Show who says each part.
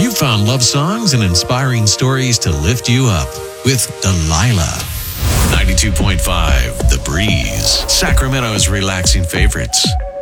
Speaker 1: You found love songs and inspiring stories to lift you up with Delilah. 92.5 The Breeze, Sacramento's relaxing favorites.